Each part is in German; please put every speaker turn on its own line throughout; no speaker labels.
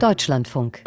Deutschlandfunk.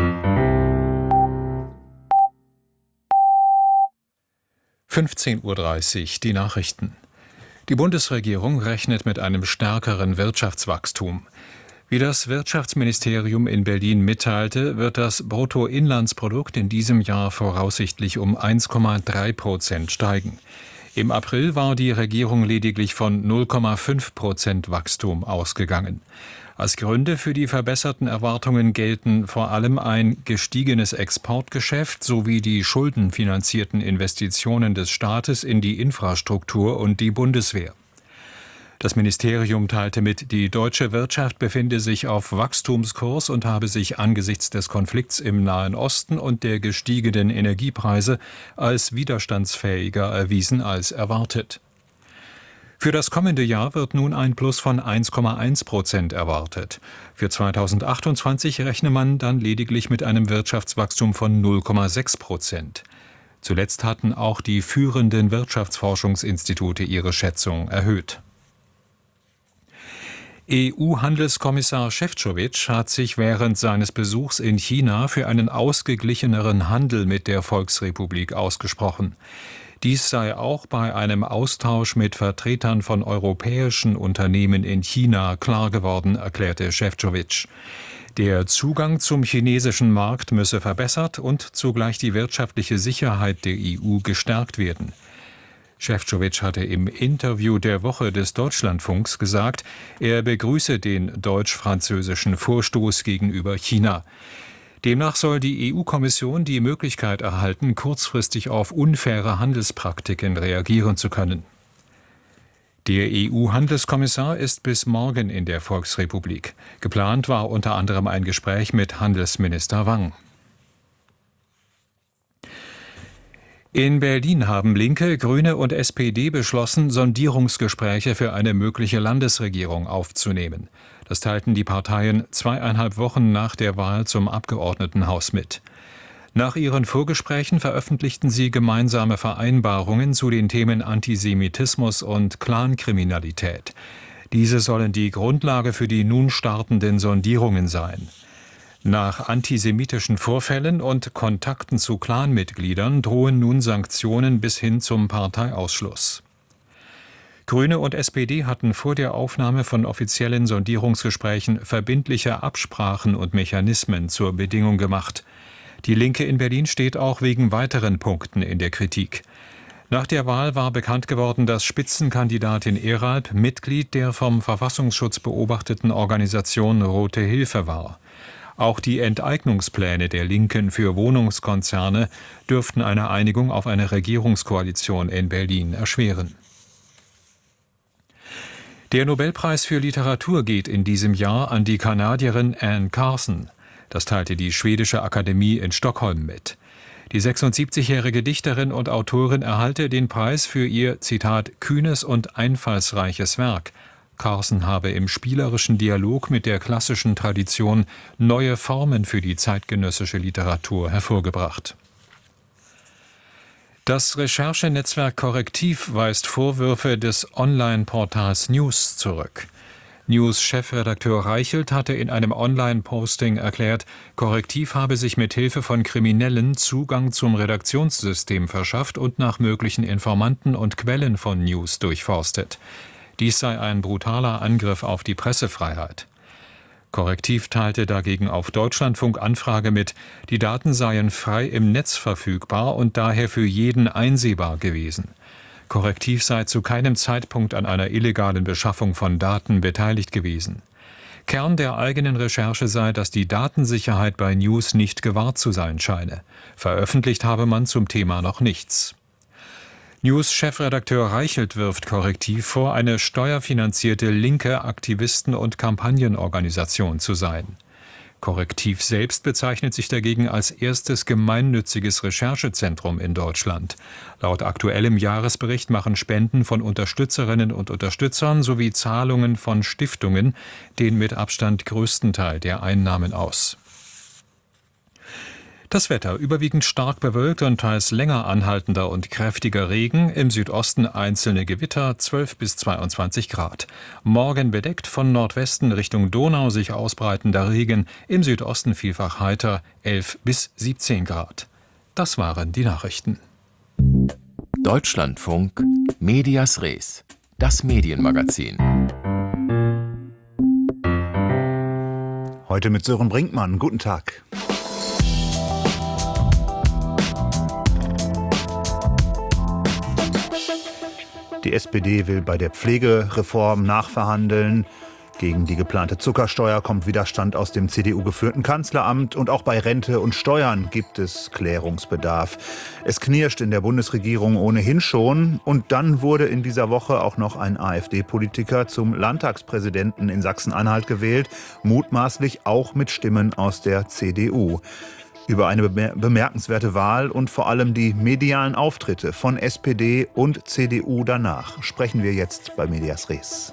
15:30 Uhr, die Nachrichten. Die Bundesregierung rechnet mit einem stärkeren Wirtschaftswachstum. Wie das Wirtschaftsministerium in Berlin mitteilte, wird das Bruttoinlandsprodukt in diesem Jahr voraussichtlich um 1,3% steigen. Im April war die Regierung lediglich von 0,5% Wachstum ausgegangen. Als Gründe für die verbesserten Erwartungen gelten vor allem ein gestiegenes Exportgeschäft sowie die schuldenfinanzierten Investitionen des Staates in die Infrastruktur und die Bundeswehr. Das Ministerium teilte mit, die deutsche Wirtschaft befinde sich auf Wachstumskurs und habe sich angesichts des Konflikts im Nahen Osten und der gestiegenen Energiepreise als widerstandsfähiger erwiesen als erwartet. Für das kommende Jahr wird nun ein Plus von 1,1% erwartet. Für 2028 rechne man dann lediglich mit einem Wirtschaftswachstum von 0,6%. Zuletzt hatten auch die führenden Wirtschaftsforschungsinstitute ihre Schätzung erhöht. EU-Handelskommissar Šefčovič hat sich während seines Besuchs in China für einen ausgeglicheneren Handel mit der Volksrepublik ausgesprochen. Dies sei auch bei einem Austausch mit Vertretern von europäischen Unternehmen in China klar geworden, erklärte Šefčovič. Der Zugang zum chinesischen Markt müsse verbessert und zugleich die wirtschaftliche Sicherheit der EU gestärkt werden. Šefčovič hatte im Interview der Woche des Deutschlandfunks gesagt, er begrüße den deutsch-französischen Vorstoß gegenüber China. Demnach soll die EU-Kommission die Möglichkeit erhalten, kurzfristig auf unfaire Handelspraktiken reagieren zu können. Der EU-Handelskommissar ist bis morgen in der Volksrepublik. Geplant war unter anderem ein Gespräch mit Handelsminister Wang. In Berlin haben Linke, Grüne und SPD beschlossen, Sondierungsgespräche für eine mögliche Landesregierung aufzunehmen. Das teilten die Parteien 2,5 Wochen nach der Wahl zum Abgeordnetenhaus mit. Nach ihren Vorgesprächen veröffentlichten sie gemeinsame Vereinbarungen zu den Themen Antisemitismus und Clankriminalität. Diese sollen die Grundlage für die nun startenden Sondierungen sein. Nach antisemitischen Vorfällen und Kontakten zu Clanmitgliedern drohen nun Sanktionen bis hin zum Parteiausschluss. Grüne und SPD hatten vor der Aufnahme von offiziellen Sondierungsgesprächen verbindliche Absprachen und Mechanismen zur Bedingung gemacht. Die Linke in Berlin steht auch wegen weiteren Punkten in der Kritik. Nach der Wahl war bekannt geworden, dass Spitzenkandidatin Eralp Mitglied der vom Verfassungsschutz beobachteten Organisation Rote Hilfe war. Auch die Enteignungspläne der Linken für Wohnungskonzerne dürften eine Einigung auf eine Regierungskoalition in Berlin erschweren. Der Nobelpreis für Literatur geht in diesem Jahr an die Kanadierin Anne Carson. Das teilte die Schwedische Akademie in Stockholm mit. Die 76-jährige Dichterin und Autorin erhalte den Preis für ihr, Zitat, kühnes und einfallsreiches Werk. Carson habe im spielerischen Dialog mit der klassischen Tradition neue Formen für die zeitgenössische Literatur hervorgebracht. Das Recherchenetzwerk Correctiv weist Vorwürfe des Online-Portals News zurück. News-Chefredakteur Reichelt hatte in einem Online-Posting erklärt, Correctiv habe sich mit Hilfe von Kriminellen Zugang zum Redaktionssystem verschafft und nach möglichen Informanten und Quellen von News durchforstet. Dies sei ein brutaler Angriff auf die Pressefreiheit. Correctiv teilte dagegen auf Deutschlandfunk Anfrage mit, die Daten seien frei im Netz verfügbar und daher für jeden einsehbar gewesen. Correctiv sei zu keinem Zeitpunkt an einer illegalen Beschaffung von Daten beteiligt gewesen. Kern der eigenen Recherche sei, dass die Datensicherheit bei News nicht gewahrt zu sein scheine. Veröffentlicht habe man zum Thema noch nichts. News-Chefredakteur Reichelt wirft Correctiv vor, eine steuerfinanzierte linke Aktivisten- und Kampagnenorganisation zu sein. Correctiv selbst bezeichnet sich dagegen als erstes gemeinnütziges Recherchezentrum in Deutschland. Laut aktuellem Jahresbericht machen Spenden von Unterstützerinnen und Unterstützern sowie Zahlungen von Stiftungen den mit Abstand größten Teil der Einnahmen aus. Das Wetter überwiegend stark bewölkt und teils länger anhaltender und kräftiger Regen, im Südosten einzelne Gewitter, 12 bis 22 Grad. Morgen bedeckt, von Nordwesten Richtung Donau sich ausbreitender Regen, im Südosten vielfach heiter, 11 bis 17 Grad. Das waren die Nachrichten.
Deutschlandfunk Medias Res, das Medienmagazin.
Heute mit Sören Brinkmann. Guten Tag. Die SPD will bei der Pflegereform nachverhandeln. Gegen die geplante Zuckersteuer kommt Widerstand aus dem CDU-geführten Kanzleramt. Und auch bei Rente und Steuern gibt es Klärungsbedarf. Es knirscht in der Bundesregierung ohnehin schon. Und dann wurde in dieser Woche auch noch ein AfD-Politiker zum Landtagspräsidenten in Sachsen-Anhalt gewählt. Mutmaßlich auch mit Stimmen aus der CDU. Über eine bemerkenswerte Wahl und vor allem die medialen Auftritte von SPD und CDU danach sprechen wir jetzt bei Medias Res.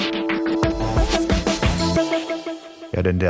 Ja, denn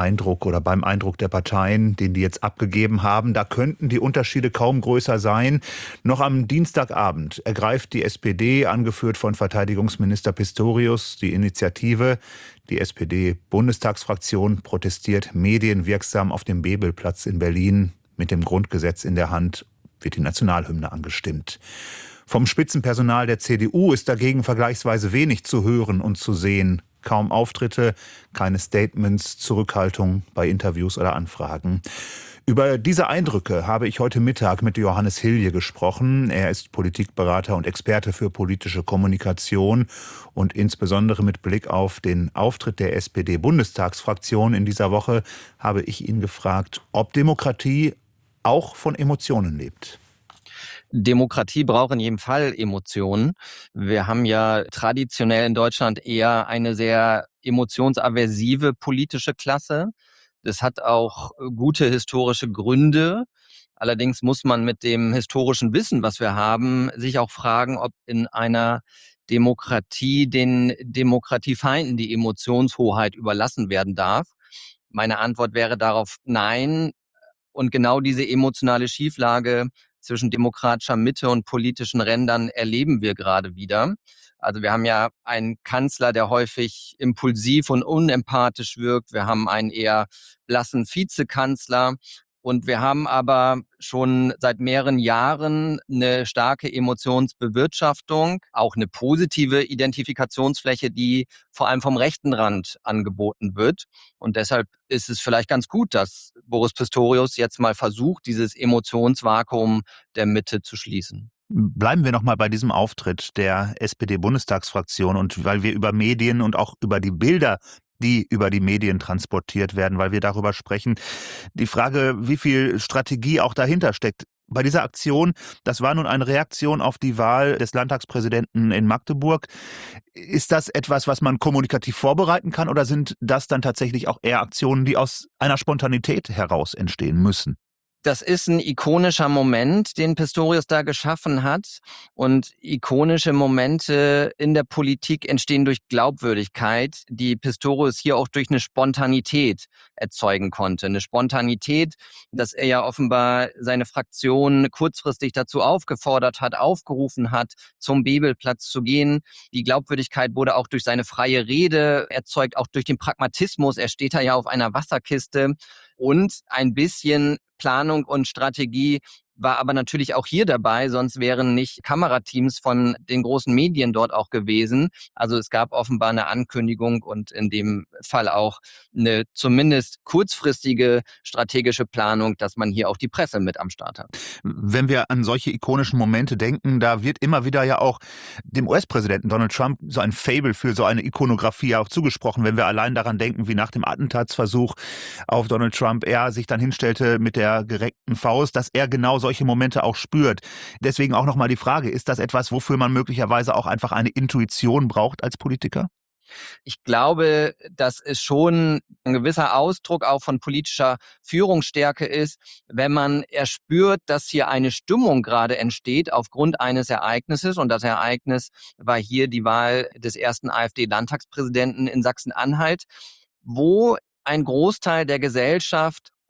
beim Eindruck der Parteien, den die jetzt abgegeben haben, da könnten die Unterschiede kaum größer sein. Noch am Dienstagabend ergreift die SPD, angeführt von Verteidigungsminister Pistorius, die Initiative. Die SPD-Bundestagsfraktion protestiert medienwirksam auf dem Bebelplatz in Berlin. Mit dem Grundgesetz in der Hand wird die Nationalhymne angestimmt. Vom Spitzenpersonal der CDU ist dagegen vergleichsweise wenig zu hören und zu sehen. Kaum Auftritte, keine Statements, Zurückhaltung bei Interviews oder Anfragen. Über diese Eindrücke habe ich heute Mittag mit Johannes Hilje gesprochen. Er ist Politikberater und Experte für politische Kommunikation und insbesondere mit Blick auf den Auftritt der SPD-Bundestagsfraktion in dieser Woche habe ich ihn gefragt, ob Demokratie auch von Emotionen lebt.
Demokratie braucht in jedem Fall Emotionen. Wir haben ja traditionell in Deutschland eher eine sehr emotionsaversive politische Klasse. Das hat auch gute historische Gründe. Allerdings muss man mit dem historischen Wissen, was wir haben, sich auch fragen, ob in einer Demokratie den Demokratiefeinden die Emotionshoheit überlassen werden darf. Meine Antwort wäre darauf nein. Und genau diese emotionale Schieflage zwischen demokratischer Mitte und politischen Rändern erleben wir gerade wieder. Also wir haben ja einen Kanzler, der häufig impulsiv und unempathisch wirkt. Wir haben einen eher blassen Vizekanzler. Und wir haben aber schon seit mehreren Jahren eine starke Emotionsbewirtschaftung, auch eine positive Identifikationsfläche, die vor allem vom rechten Rand angeboten wird. Und deshalb ist es vielleicht ganz gut, dass Boris Pistorius jetzt mal versucht, dieses Emotionsvakuum der Mitte zu schließen.
Bleiben wir noch mal bei diesem Auftritt der SPD-Bundestagsfraktion und weil wir über Medien und auch über die Bilder, die über die Medien transportiert werden, weil wir darüber sprechen. Die Frage, wie viel Strategie auch dahinter steckt. Bei dieser Aktion, das war nun eine Reaktion auf die Wahl des Landtagspräsidenten in Magdeburg. Ist das etwas, was man kommunikativ vorbereiten kann oder sind das dann tatsächlich auch eher Aktionen, die aus einer Spontanität heraus entstehen müssen?
Das ist ein ikonischer Moment, den Pistorius da geschaffen hat. Und ikonische Momente in der Politik entstehen durch Glaubwürdigkeit, die Pistorius hier auch durch eine Spontanität erzeugen konnte. Eine Spontanität, dass er ja offenbar seine Fraktion kurzfristig dazu aufgefordert hat, aufgerufen hat, zum Bebelplatz zu gehen. Die Glaubwürdigkeit wurde auch durch seine freie Rede erzeugt, auch durch den Pragmatismus. Er steht da ja auf einer Wasserkiste. Und ein bisschen Planung und Strategie war aber natürlich auch hier dabei, sonst wären nicht Kamerateams von den großen Medien dort auch gewesen. Also es gab offenbar eine Ankündigung und in dem Fall auch eine zumindest kurzfristige strategische Planung, dass man hier auch die Presse mit am Start hat.
Wenn wir an solche ikonischen Momente denken, da wird immer wieder ja auch dem US-Präsidenten Donald Trump so ein Faible für so eine Ikonografie auch zugesprochen. Wenn wir allein daran denken, wie nach dem Attentatsversuch auf Donald Trump er sich dann hinstellte mit der gereckten Faust, dass er genau solche Momente auch spürt. Deswegen auch nochmal die Frage, ist das etwas, wofür man möglicherweise auch einfach eine Intuition braucht als Politiker?
Ich glaube, dass es schon ein gewisser Ausdruck auch von politischer Führungsstärke ist, wenn man erspürt, dass hier eine Stimmung gerade entsteht aufgrund eines Ereignisses. Und das Ereignis war hier die Wahl des ersten AfD-Landtagspräsidenten in Sachsen-Anhalt, wo ein Großteil der Gesellschaft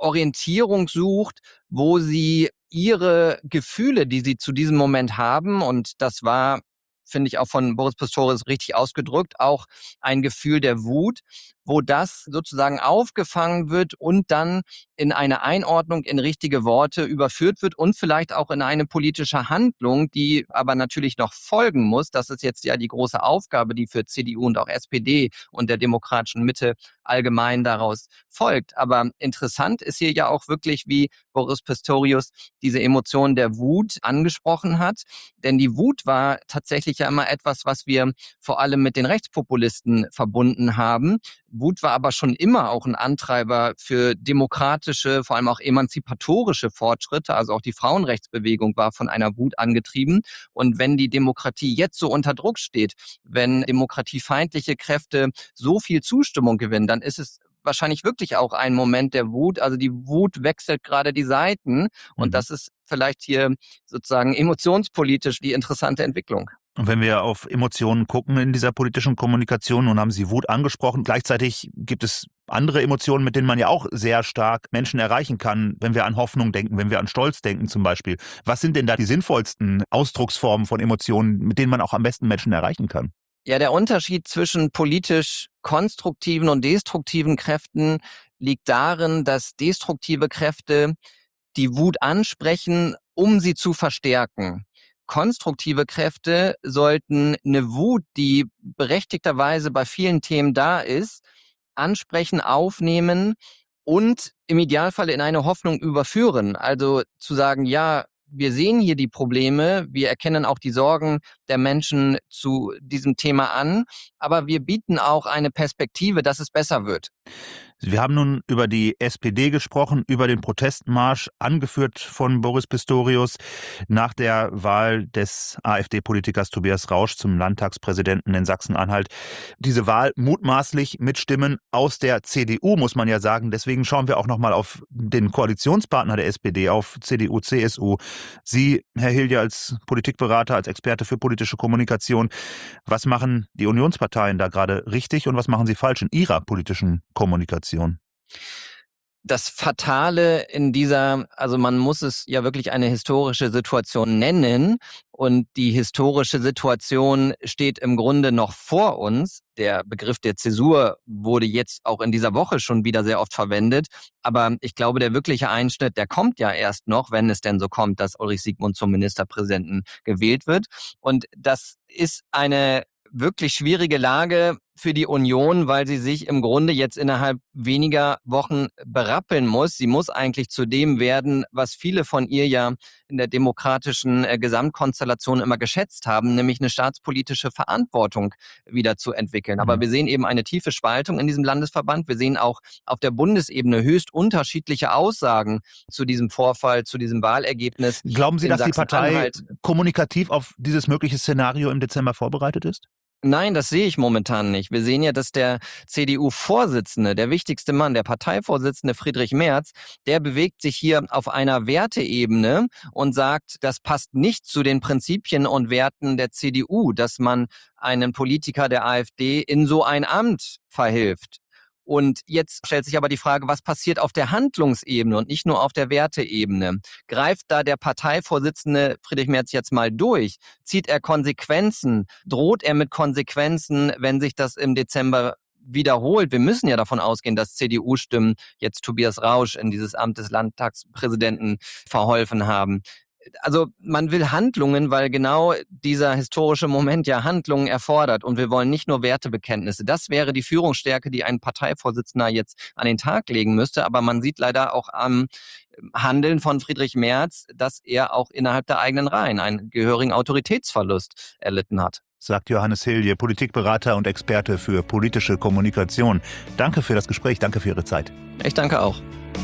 Orientierung sucht, wo sie ihre Gefühle, die sie zu diesem Moment haben, und das war, finde ich, auch von Boris Pistorius richtig ausgedrückt, auch ein Gefühl der Wut, wo das sozusagen aufgefangen wird und dann in eine Einordnung in richtige Worte überführt wird und vielleicht auch in eine politische Handlung, die aber natürlich noch folgen muss. Das ist jetzt ja die große Aufgabe, die für CDU und auch SPD und der demokratischen Mitte allgemein daraus folgt. Aber interessant ist hier ja auch wirklich, wie Boris Pistorius diese Emotion der Wut angesprochen hat. Denn die Wut war tatsächlich ja immer etwas, was wir vor allem mit den Rechtspopulisten verbunden haben. Wut war aber schon immer auch ein Antreiber für demokratische, vor allem auch emanzipatorische Fortschritte. Also auch die Frauenrechtsbewegung war von einer Wut angetrieben. Und wenn die Demokratie jetzt so unter Druck steht, wenn demokratiefeindliche Kräfte so viel Zustimmung gewinnen, dann ist es wahrscheinlich wirklich auch ein Moment der Wut. Also die Wut wechselt gerade die Seiten. Und das ist vielleicht hier sozusagen emotionspolitisch die interessante Entwicklung.
Und wenn wir auf Emotionen gucken in dieser politischen Kommunikation, nun haben Sie Wut angesprochen, gleichzeitig gibt es andere Emotionen, mit denen man ja auch sehr stark Menschen erreichen kann, wenn wir an Hoffnung denken, wenn wir an Stolz denken zum Beispiel. Was sind denn da die sinnvollsten Ausdrucksformen von Emotionen, mit denen man auch am besten Menschen erreichen kann?
Ja, der Unterschied zwischen politisch konstruktiven und destruktiven Kräften liegt darin, dass destruktive Kräfte die Wut ansprechen, um sie zu verstärken. Konstruktive Kräfte sollten eine Wut, die berechtigterweise bei vielen Themen da ist, ansprechen, aufnehmen und im Idealfall in eine Hoffnung überführen. Also zu sagen, ja, wir sehen hier die Probleme, wir erkennen auch die Sorgen der Menschen zu diesem Thema an, aber wir bieten auch eine Perspektive, dass es besser wird.
Wir haben nun über die SPD gesprochen, über den Protestmarsch, angeführt von Boris Pistorius nach der Wahl des AfD-Politikers Tobias Rausch zum Landtagspräsidenten in Sachsen-Anhalt. Diese Wahl mutmaßlich mit Stimmen aus der CDU, muss man ja sagen. Deswegen schauen wir auch noch mal auf den Koalitionspartner der SPD, auf CDU, CSU. Sie, Herr Hilje, als Politikberater, als Experte für politische Kommunikation, was machen die Unionsparteien da gerade richtig und was machen sie falsch in ihrer politischen Kommunikation?
Das Fatale in dieser, also man muss es ja wirklich eine historische Situation nennen, und die historische Situation steht im Grunde noch vor uns. Der Begriff der Zäsur wurde jetzt auch in dieser Woche schon wieder sehr oft verwendet, aber ich glaube, der wirkliche Einschnitt, der kommt ja erst noch, wenn es denn so kommt, dass Ulrich Siegmund zum Ministerpräsidenten gewählt wird. Und das ist eine wirklich schwierige Lage für die Union, weil sie sich im Grunde jetzt innerhalb weniger Wochen berappeln muss. Sie muss eigentlich zu dem werden, was viele von ihr ja in der demokratischen Gesamtkonstellation immer geschätzt haben, nämlich eine staatspolitische Verantwortung wieder zu entwickeln. Aber wir sehen eben eine tiefe Spaltung in diesem Landesverband. Wir sehen auch auf der Bundesebene höchst unterschiedliche Aussagen zu diesem Vorfall, zu diesem Wahlergebnis.
Glauben Sie, dass die Partei kommunikativ auf dieses mögliche Szenario im Dezember vorbereitet ist?
Nein, das sehe ich momentan nicht. Wir sehen ja, dass der CDU-Vorsitzende, der wichtigste Mann, der Parteivorsitzende Friedrich Merz, der bewegt sich hier auf einer Werteebene und sagt, das passt nicht zu den Prinzipien und Werten der CDU, dass man einen Politiker der AfD in so ein Amt verhilft. Und jetzt stellt sich aber die Frage, was passiert auf der Handlungsebene und nicht nur auf der Werteebene? Greift da der Parteivorsitzende Friedrich Merz jetzt mal durch? Zieht er Konsequenzen? Droht er mit Konsequenzen, wenn sich das im Dezember wiederholt? Wir müssen ja davon ausgehen, dass CDU-Stimmen jetzt Tobias Rausch in dieses Amt des Landtagspräsidenten verholfen haben. Also man will Handlungen, weil genau dieser historische Moment ja Handlungen erfordert. Und wir wollen nicht nur Wertebekenntnisse. Das wäre die Führungsstärke, die ein Parteivorsitzender jetzt an den Tag legen müsste. Aber man sieht leider auch am Handeln von Friedrich Merz, dass er auch innerhalb der eigenen Reihen einen gehörigen Autoritätsverlust erlitten hat.
Sagt Johannes Hilje, Politikberater und Experte für politische Kommunikation. Danke für das Gespräch, danke für Ihre Zeit.
Ich danke auch.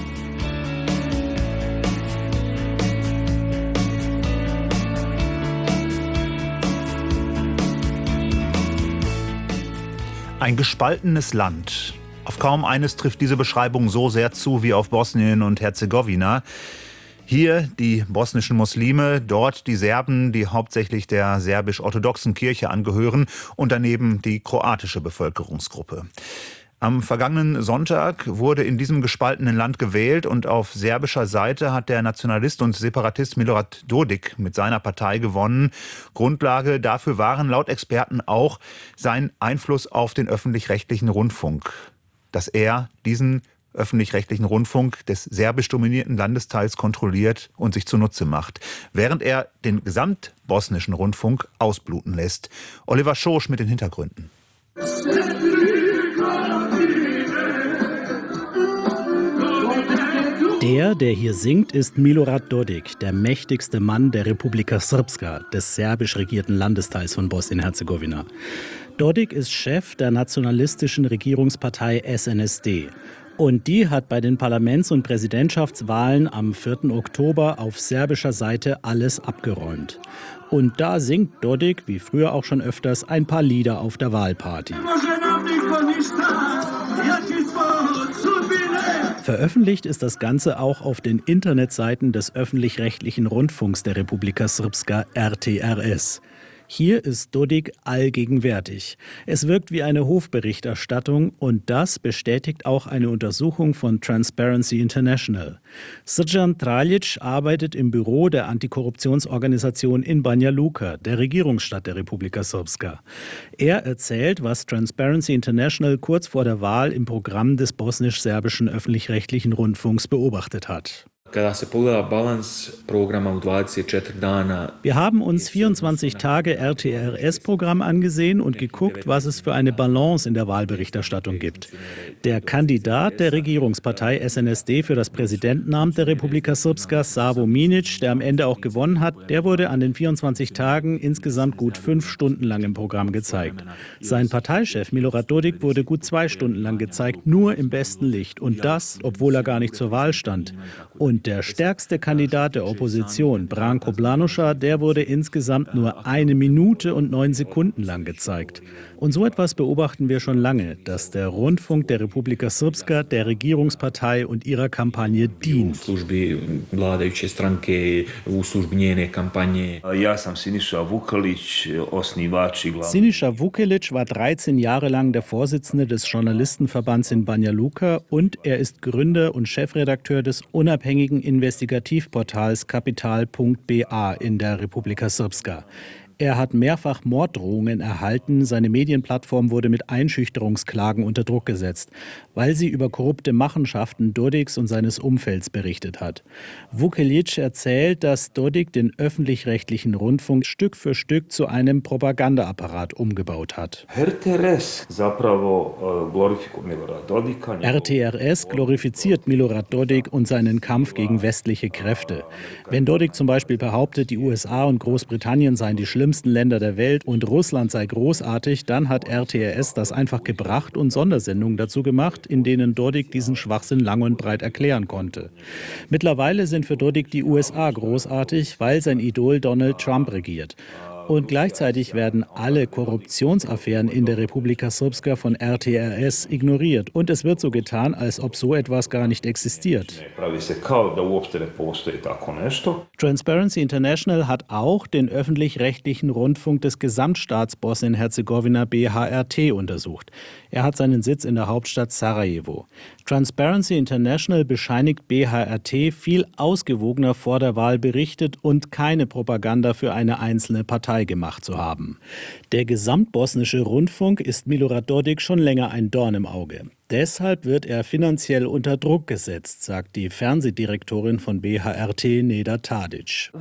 Ein gespaltenes Land. Auf kaum eines trifft diese Beschreibung so sehr zu wie auf Bosnien und Herzegowina. Hier die bosnischen Muslime, dort die Serben, die hauptsächlich der serbisch-orthodoxen Kirche angehören, und daneben die kroatische Bevölkerungsgruppe. Am vergangenen Sonntag wurde in diesem gespaltenen Land gewählt und auf serbischer Seite hat der Nationalist und Separatist Milorad Dodik mit seiner Partei gewonnen. Grundlage dafür waren laut Experten auch sein Einfluss auf den öffentlich-rechtlichen Rundfunk. Dass er diesen öffentlich-rechtlichen Rundfunk des serbisch dominierten Landesteils kontrolliert und sich zunutze macht, während er den gesamtbosnischen Rundfunk ausbluten lässt. Oliver Schosch mit den Hintergründen.
Der hier singt, ist Milorad Dodik, der mächtigste Mann der Republika Srpska, des serbisch regierten Landesteils von Bosnien-Herzegowina. Dodik ist Chef der nationalistischen Regierungspartei SNSD. Und die hat bei den Parlaments- und Präsidentschaftswahlen am 4. Oktober auf serbischer Seite alles abgeräumt. Und da singt Dodik, wie früher auch schon öfters, ein paar Lieder auf der Wahlparty. Veröffentlicht ist das Ganze auch auf den Internetseiten des öffentlich-rechtlichen Rundfunks der Republika Srpska RTRS. Hier ist Dodik allgegenwärtig. Es wirkt wie eine Hofberichterstattung und das bestätigt auch eine Untersuchung von Transparency International. Srđan Traljić arbeitet im Büro der Antikorruptionsorganisation in Banja Luka, der Regierungsstadt der Republika Srpska. Er erzählt, was Transparency International kurz vor der Wahl im Programm des bosnisch-serbischen öffentlich-rechtlichen Rundfunks beobachtet hat. Wir haben uns 24 Tage RTRS-Programm angesehen und geguckt, was es für eine Balance in der Wahlberichterstattung gibt. Der Kandidat der Regierungspartei SNSD für das Präsidentenamt der Republika Srpska, Savo Minić, der am Ende auch gewonnen hat, der wurde an den 24 Tagen insgesamt gut 5 Stunden lang im Programm gezeigt. Sein Parteichef Milorad Dodik wurde gut 2 Stunden lang gezeigt, nur im besten Licht. Und das, obwohl er gar nicht zur Wahl stand. Und der stärkste Kandidat der Opposition, Branko Blanuša, der wurde insgesamt nur 1 Minute und 9 Sekunden lang gezeigt. Und so etwas beobachten wir schon lange, dass der Rundfunk der Republika Srpska der Regierungspartei und ihrer Kampagne dient. Siniša Vukelić war 13 Jahre lang der Vorsitzende des Journalistenverbands in Banja Luka und er ist Gründer und Chefredakteur des unabhängigen Investigativportals Kapital.ba in der Republika Srpska. Er hat mehrfach Morddrohungen erhalten. Seine Medienplattform wurde mit Einschüchterungsklagen unter Druck gesetzt, weil sie über korrupte Machenschaften Dodiks und seines Umfelds berichtet hat. Vukelić erzählt, dass Dodik den öffentlich-rechtlichen Rundfunk Stück für Stück zu einem Propagandaapparat umgebaut hat. RTRS glorifiziert Milorad Dodik und seinen Kampf gegen westliche Kräfte. Wenn Dodik zum Beispiel behauptet, die USA und Großbritannien seien die schlimmsten Länder der Welt und Russland sei großartig, dann hat RTRS das einfach gebracht und Sondersendungen dazu gemacht, in denen Dodik diesen Schwachsinn lang und breit erklären konnte. Mittlerweile sind für Dodik die USA großartig, weil sein Idol Donald Trump regiert. Und gleichzeitig werden alle Korruptionsaffären in der Republika Srpska von RTRS ignoriert. Und es wird so getan, als ob so etwas gar nicht existiert. Transparency International hat auch den öffentlich-rechtlichen Rundfunk des Gesamtstaats Bosnien-Herzegowina BHRT untersucht. Er hat seinen Sitz in der Hauptstadt Sarajevo. Transparency International bescheinigt BHRT, viel ausgewogener vor der Wahl berichtet und keine Propaganda für eine einzelne Partei gemacht zu haben. Der gesamtbosnische Rundfunk ist Milorad Dodik schon länger ein Dorn im Auge. Deshalb wird er finanziell unter Druck gesetzt, sagt die Fernsehdirektorin von BHRT, Neda Tadić.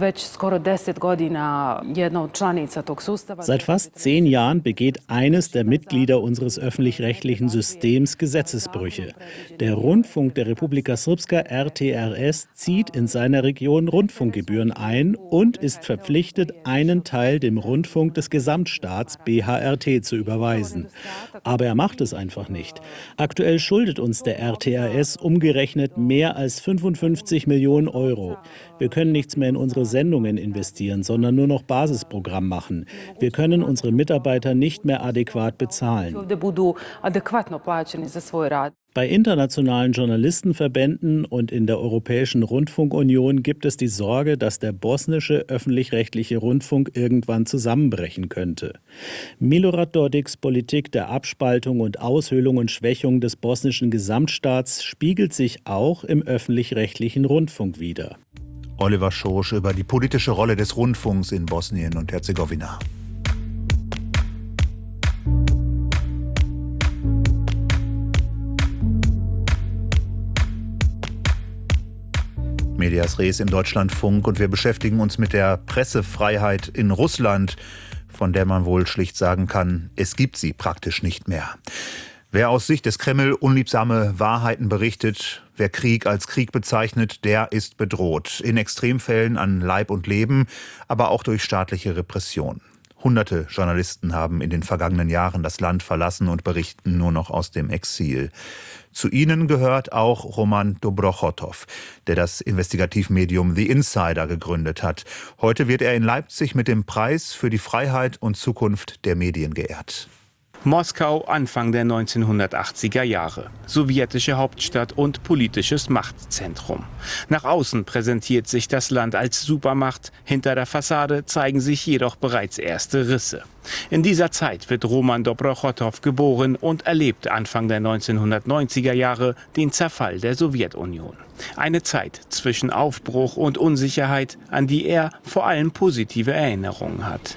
Seit fast 10 Jahren begeht eines der Mitglieder unseres öffentlich-rechtlichen Systems Gesetzesbrüche. Der Rundfunk der Republika Srpska RTRS zieht in seiner Region Rundfunkgebühren ein und ist verpflichtet, einen Teil dem Rundfunk des Gesamtstaats BHRT zu überweisen. Aber er macht es einfach nicht. Aktuell schuldet uns der RTRS umgerechnet mehr als 55 Millionen Euro. Wir können nichts mehr in unsere Sendungen investieren, sondern nur noch Basisprogramm machen. Wir können unsere Mitarbeiter nicht mehr adäquat bezahlen. Bei internationalen Journalistenverbänden und in der Europäischen Rundfunkunion gibt es die Sorge, dass der bosnische öffentlich-rechtliche Rundfunk irgendwann zusammenbrechen könnte. Milorad Dodiks Politik der Abspaltung und Aushöhlung und Schwächung des bosnischen Gesamtstaats spiegelt sich auch im öffentlich-rechtlichen Rundfunk wider.
Oliver Schosch über die politische Rolle des Rundfunks in Bosnien und Herzegowina. Medias Res im Deutschlandfunk und wir beschäftigen uns mit der Pressefreiheit in Russland, von der man wohl schlicht sagen kann, es gibt sie praktisch nicht mehr. Wer aus Sicht des Kreml unliebsame Wahrheiten berichtet, wer Krieg als Krieg bezeichnet, der ist bedroht. In Extremfällen an Leib und Leben, aber auch durch staatliche Repression. Hunderte Journalisten haben in den vergangenen Jahren das Land verlassen und berichten nur noch aus dem Exil. Zu ihnen gehört auch Roman Dobrochotow, der das Investigativmedium The Insider gegründet hat. Heute wird er in Leipzig mit dem Preis für die Freiheit und Zukunft der Medien geehrt.
Moskau Anfang der 1980er Jahre. Sowjetische Hauptstadt und politisches Machtzentrum. Nach außen präsentiert sich das Land als Supermacht, hinter der Fassade zeigen sich jedoch bereits erste Risse. In dieser Zeit wird Roman Dobrochotow geboren und erlebt Anfang der 1990er Jahre den Zerfall der Sowjetunion. Eine Zeit zwischen Aufbruch und Unsicherheit, an die er vor allem positive Erinnerungen hat.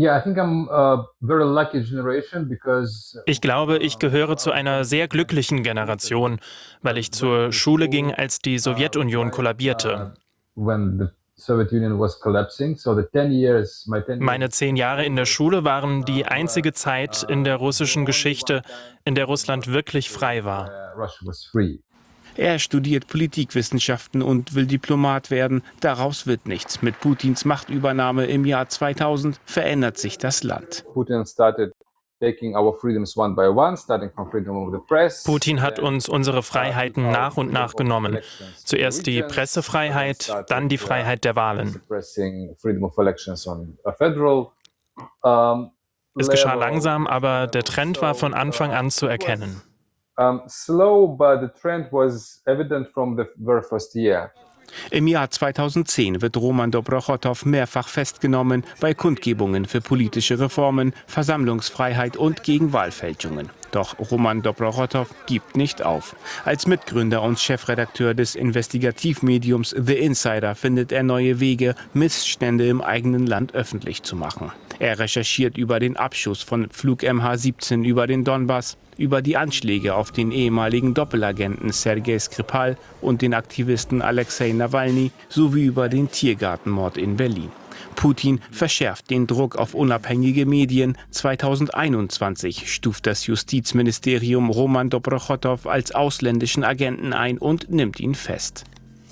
Ich glaube, ich gehöre zu einer sehr glücklichen Generation, weil ich zur Schule ging, als die Sowjetunion kollabierte. Meine 10 Jahre in der Schule waren die einzige Zeit in der russischen Geschichte, in der Russland wirklich frei war.
Er studiert Politikwissenschaften und will Diplomat werden. Daraus wird nichts. Mit Putins Machtübernahme im Jahr 2000 verändert sich das Land.
Putin hat uns unsere Freiheiten nach und nach genommen. Zuerst die Pressefreiheit, dann die Freiheit der Wahlen. Es geschah langsam, aber der Trend war von Anfang an zu erkennen.
Slow, but the trend was evident from the very first year. Im Jahr 2010 wird Roman Dobrochotow mehrfach festgenommen bei Kundgebungen für politische Reformen, Versammlungsfreiheit und gegen Wahlfälschungen. Doch Roman Dobrochotow gibt nicht auf. Als Mitgründer und Chefredakteur des Investigativmediums The Insider findet er neue Wege, Missstände im eigenen Land öffentlich zu machen. Er recherchiert über den Abschuss von Flug MH17 über den Donbass, über die Anschläge auf den ehemaligen Doppelagenten Sergei Skripal und den Aktivisten Alexei Nawalny sowie über den Tiergartenmord in Berlin. Putin verschärft den Druck auf unabhängige Medien. 2021 stuft das Justizministerium Roman Dobrochotow als ausländischen Agenten ein und nimmt ihn fest.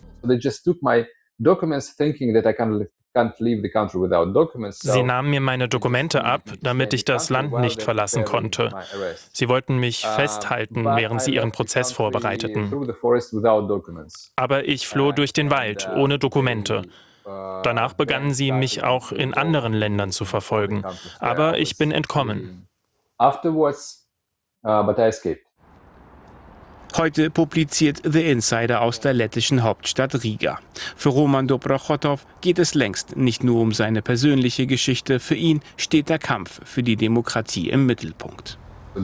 Sie nahmen mir meine Dokumente ab, damit ich das Land nicht verlassen konnte. Sie wollten mich festhalten, während sie ihren Prozess vorbereiteten. Aber ich floh durch den Wald, ohne Dokumente. Danach begannen sie, mich auch in anderen Ländern zu verfolgen. Aber ich bin entkommen.
Heute publiziert The Insider aus der lettischen Hauptstadt Riga. Für Roman Dobrochotow geht es längst nicht nur um seine persönliche Geschichte. Für ihn steht der Kampf für die Demokratie im Mittelpunkt.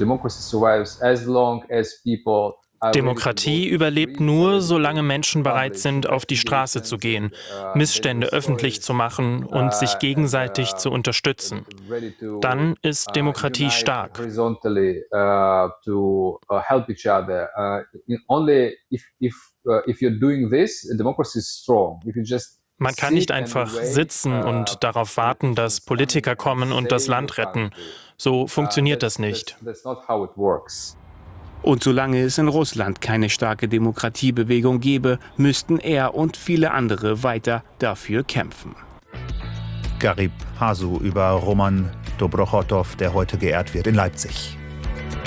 Demokratie überlebt nur, solange Menschen bereit sind, auf die Straße zu gehen, Missstände öffentlich zu machen und sich gegenseitig zu unterstützen. Dann ist Demokratie stark. Man kann nicht einfach sitzen und darauf warten, dass Politiker kommen und das Land retten. So funktioniert das nicht.
Und solange es in Russland keine starke Demokratiebewegung gäbe, müssten er und viele andere weiter dafür kämpfen.
Garib Hasu über Roman Dobrochotow, der heute geehrt wird in Leipzig.